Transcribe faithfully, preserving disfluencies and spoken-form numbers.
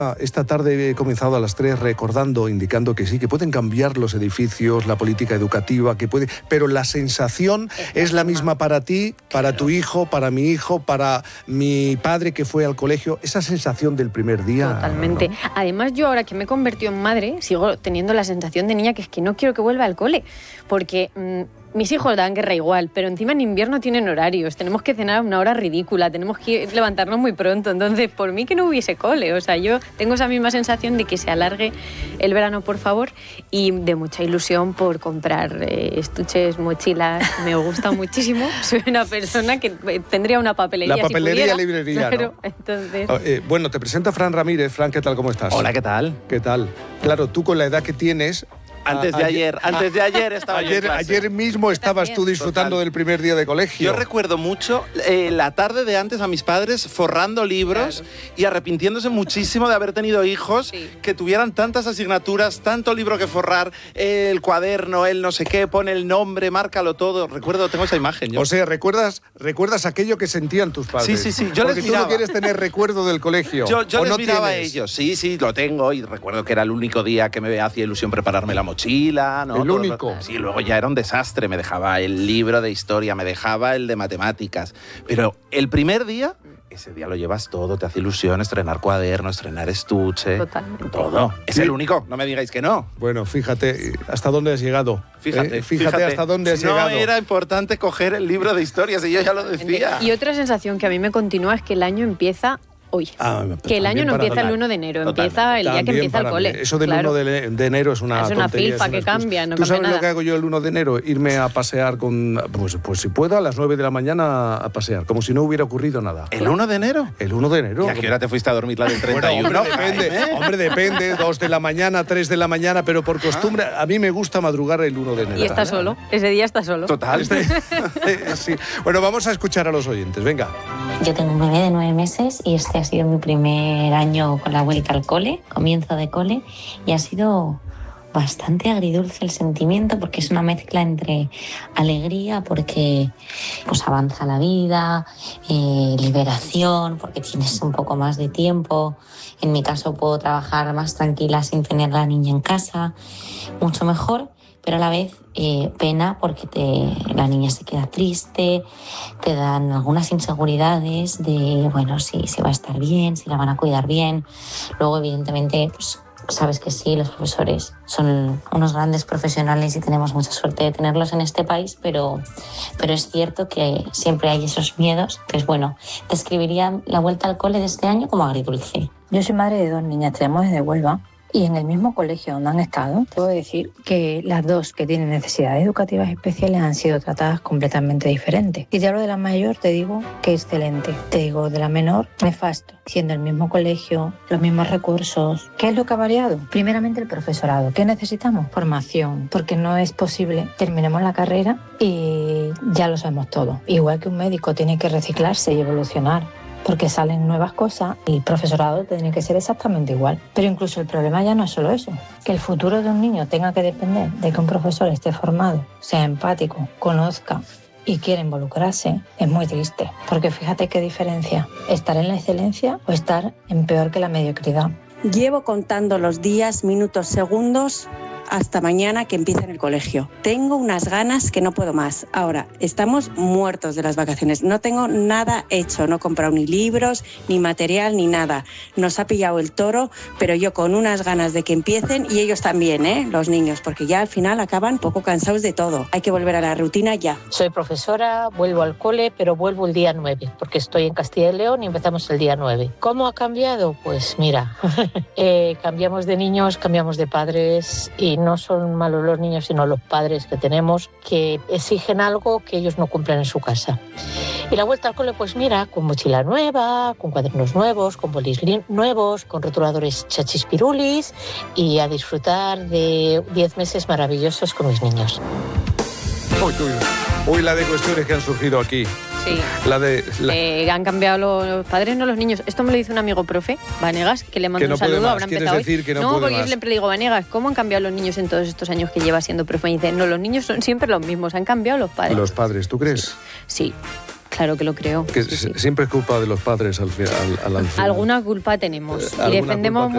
Esta tarde he comenzado a las tres recordando, indicando que sí, que pueden cambiar los edificios, la política educativa, que puede, pero la sensación es, es la misma para ti, para claro. tu hijo, para mi hijo, para mi padre que fue al colegio. Esa sensación del primer día. Totalmente. ¿No? Además, yo ahora que me he convertido en madre, sigo teniendo la sensación de niña que es que no quiero que vuelva al cole, porque Mmm, mis hijos dan guerra igual, pero encima en invierno tienen horarios, tenemos que cenar a una hora ridícula, tenemos que levantarnos muy pronto, entonces por mí que no hubiese cole, o sea, yo tengo esa misma sensación de que se alargue el verano, por favor, y de mucha ilusión por comprar eh, estuches, mochilas, me gusta muchísimo, soy una persona que tendría una papelería. La papelería, si pudiera, librería, claro, ¿no? Entonces... Eh, bueno, te presenta Fran Ramírez. Fran, ¿qué tal? ¿Cómo estás? Hola, ¿qué tal? ¿Qué tal? Claro, tú con la edad que tienes... Antes de ayer, antes de ayer estaba ayer, yo en clase. Ayer mismo estabas tú disfrutando Total. del primer día de colegio. Yo recuerdo mucho eh, la tarde de antes a mis padres forrando libros claro. y arrepintiéndose muchísimo de haber tenido hijos sí. que tuvieran tantas asignaturas, tanto libro que forrar, eh, el cuaderno, el no sé qué, pone el nombre, márcalo todo. Recuerdo, tengo esa imagen. Yo. O sea, ¿recuerdas, recuerdas aquello que sentían tus padres? Sí, sí, sí. Yo Porque les tú miraba. no quieres tener recuerdo del colegio. Yo, yo ¿o les no miraba tienes? a ellos. Sí, sí, lo tengo y recuerdo que era el único día que me hacía ilusión prepararme la mochila, ¿no? El Todo, único. Sí, luego ya era un desastre. Me dejaba el libro de historia, me dejaba el de matemáticas. Pero el primer día, ese día lo llevas todo, te hace ilusión estrenar cuaderno, estrenar estuche. Totalmente. Todo. Es sí. el único, no me digáis que no. Bueno, fíjate, ¿hasta dónde has llegado? Fíjate, ¿Eh? fíjate, fíjate hasta dónde has no llegado. No era importante coger el libro de historias y yo ya lo decía. Y otra sensación que a mí me continúa es que el año empieza... hoy. Ah, que el año no empieza el uno de enero, total, empieza el día que empieza el cole. Mí. Eso del claro. uno de, de enero es una Es una tontería, filfa es una que cambia, no ¿Tú cambia sabes nada. lo que hago yo el uno de enero? Irme a pasear con... Pues, pues si puedo, a las nueve de la mañana a pasear, como si no hubiera ocurrido nada. ¿El uno de enero? El uno de enero. ¿Y a qué hora te fuiste a dormir la del treinta y uno? Bueno, hombre, depende, ¿eh? hombre, depende, dos de la mañana, tres de la mañana, pero por costumbre, a mí me gusta madrugar el uno de enero. Y está solo, ese día está solo. Total. Este, sí. Bueno, vamos a escuchar a los oyentes, venga. Yo tengo un bebé de nueve meses y este ha sido mi primer año con la vuelta al cole, comienzo de cole, y ha sido bastante agridulce el sentimiento porque es una mezcla entre alegría porque pues avanza la vida, eh, liberación porque tienes un poco más de tiempo, en mi caso puedo trabajar más tranquila sin tener la niña en casa, mucho mejor, pero a la vez eh, pena porque te, la niña se queda triste, te dan algunas inseguridades de, bueno, si, si va a estar bien, si la van a cuidar bien. Luego, evidentemente, pues sabes que sí, los profesores son unos grandes profesionales y tenemos mucha suerte de tenerlos en este país, pero, pero es cierto que siempre hay esos miedos. Entonces, bueno, describiría la vuelta al cole de este año como agridulce. Yo soy madre de dos niñas, tenemos desde Huelva. Y en el mismo colegio donde han estado, puedo decir que las dos que tienen necesidades educativas especiales han sido tratadas completamente diferentes. Si te hablo de la mayor, te digo que excelente. Te digo de la menor, nefasto. Siendo el mismo colegio, los mismos recursos. ¿Qué es lo que ha variado? Primeramente el profesorado. ¿Qué necesitamos? Formación. Porque no es posible terminemos la carrera y ya lo sabemos todo. Igual que un médico tiene que reciclarse y evolucionar, porque salen nuevas cosas y el profesorado tiene que ser exactamente igual. Pero incluso el problema ya no es solo eso, que el futuro de un niño tenga que depender de que un profesor esté formado, sea empático, conozca y quiera involucrarse, es muy triste. Porque fíjate qué diferencia, estar en la excelencia o estar en peor que la mediocridad. Llevo contando los días, minutos, segundos hasta mañana que empieza en el colegio. Tengo unas ganas que no puedo más. Ahora, estamos muertos de las vacaciones. No tengo nada hecho, no he comprado ni libros, ni material, ni nada. Nos ha pillado el toro, pero yo con unas ganas de que empiecen y ellos también, ¿eh? Los niños, porque ya al final acaban poco cansados de todo. Hay que volver a la rutina ya. Soy profesora, vuelvo al cole, pero vuelvo el día nueve, porque estoy en Castilla y León y empezamos el día nueve. ¿Cómo ha cambiado? Pues mira, eh, cambiamos de niños, cambiamos de padres y no son malos los niños, sino los padres que tenemos que exigen algo que ellos no cumplen en su casa. Y la vuelta al cole, pues mira, con mochila nueva, con cuadernos nuevos, con bolis nuevos, con rotuladores chachispirulis y a disfrutar de diez meses maravillosos con mis niños. Uy, uy, uy, la de cuestiones que han surgido aquí. Sí. La de, la... Eh, han cambiado los padres, no los niños. Esto me lo dice un amigo profe, Vanegas, que le mando que no un saludo. Más. Habrá ¿Quieres empezado decir hoy? Que no, no puede porque más? yo siempre le digo, Vanegas, ¿cómo han cambiado los niños en todos estos años que lleva siendo profe? Y dice, no, los niños son siempre los mismos, han cambiado los padres. Los padres, ¿tú crees? Sí. sí. Claro que lo creo. Que sí, sí. siempre es culpa de los padres al, al, al, al final. Alguna culpa tenemos. Eh, y defendemos